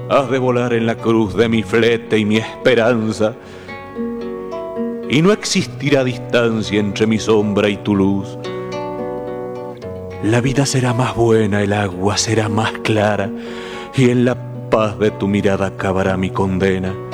has de volar en la cruz de mi flete y mi esperanza, y no existirá distancia entre mi sombra y tu luz. La vida será más buena, el agua será más clara, y en la paz de tu mirada acabará mi condena.